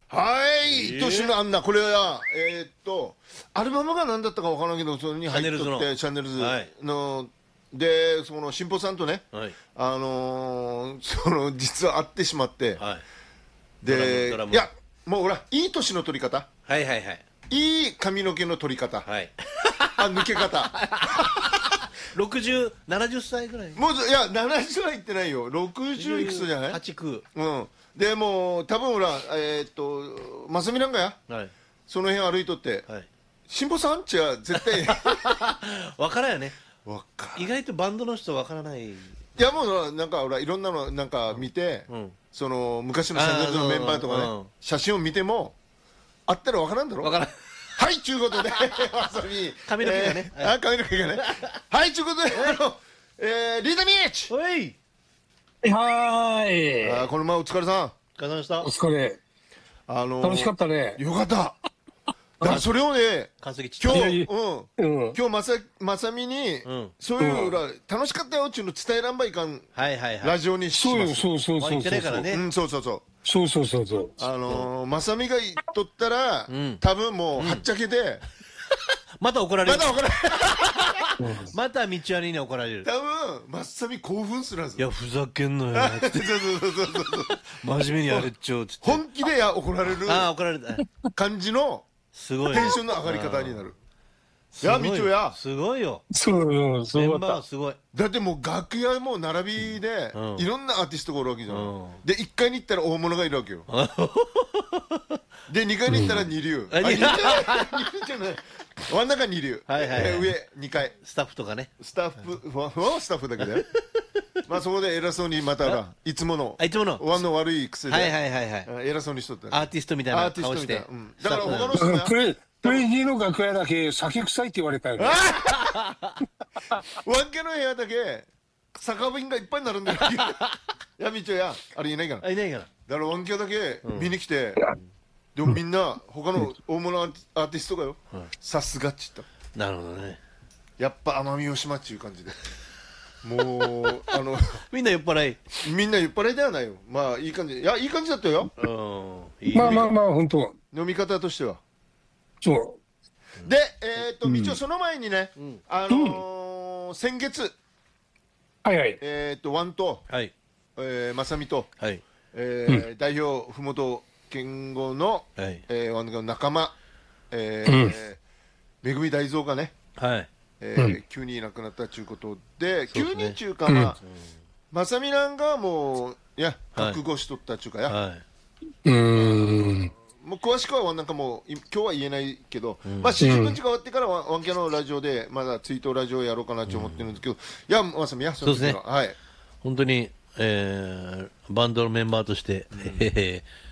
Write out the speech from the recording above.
はい、年のあんな、これは、アルバムが何だったかわからんけど、それに入っとって、シャネルズの、で、その、新保さんとね、実は会ってしまって、で、いや、もうほら、いい年の取り方。いい髪の毛の取り方。抜け方。 60、70歳ぐらい。 もう、いや、70はいってないよ。60いくつじゃない ?8、9。 うん。でもう多分ほらまさみなんかや、その辺歩いとって、辛坊さんちは絶対分からんよね。意外とバンドの人分からない。いやもうなんかほらいろんなのなんか見て、その昔のシャネルズのメンバーとかね、写真を見てもあったら分からんだろ。分からん。はいちゅうことでまさみ髪の毛がね、 髪の毛がね、はいちゅうことでリーダーミーチ、 おいはい。 この前お疲れさん。 お疲れ様でした。 お疲れ。楽しかったね。 よかった。だからそれをね、今日まさみにそういう楽しかったよっていうの伝えらんばいかんラジオにします。 そうそうそうそうまさみが言っとったら多分もうはっちゃけでまた怒られる。また道ありに怒られる。 多分まさみ興奮するはず。 いやふざけんなよ真面目にやれっちょう。 本気で怒られる感じのテンションの上がり方になる。いやみちおやすごいよ。 そうメンバーすごい。 だってもう楽屋も並びでいろんなアーティストがおるわけじゃん。で1階に行ったら大物がいるわけよ。で2階に行ったら二流。二流じゃない真ん中二流、上2階スタッフとかね。 スタッフだけどまあそこで偉そうにまたいつものワンの悪い癖で偉そうにしとった。 アーティストみたいな顔して。 だから他の人がクレイジーの楽屋だけ酒臭いって言われたよね。 ワンケの部屋だけ酒瓶がいっぱいになるんだよ。いやみちょやあれいないから。 いないから。 だからワンケだけ見に来て、でもみんな他の大物アーティストがよ、さすがっちった。 なるほどね。 やっぱ奄美大島っちゅう感じで、もうみんな酔っ払い。 みんな酔っ払いではないよ。まあいい感じ、いやいい感じだったよ。 まあ本当。 飲み方としては。 そう。 でみちおその前にね、先月ワンとまさみと代表ふもと健吾の仲間めぐみ大蔵がね急にいなくなったっちゅうことで、急にっちゅうかまさみなんがもういや覚悟しとったっちゅうかや、もう詳しくはなんかもう今日は言えないけど、まあ40分近終わってからワンキャのラジオでまだ追悼ラジオやろうかなと思ってるんですけど、いやまさみやそうですね。本当にバンドのメンバーとして